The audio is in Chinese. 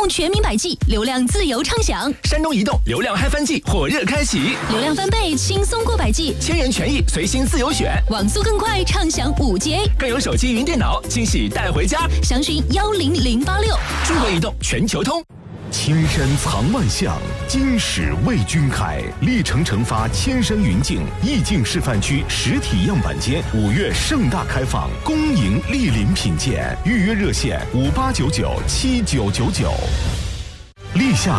全民百 G， 流量自由畅享。 山东移动流量嗨翻季火热开启， 流量翻倍，轻松过百 G， 千元权益随心自由选， 网速更快，畅享5G， 更有手机云电脑惊喜带回家。 详询10086。 中国移动全球通。 青山藏万象，金史为君开。历城成发千山云境意境示范区实体样板间5月盛大开放，恭迎莅临品鉴。预约热线58997999。立夏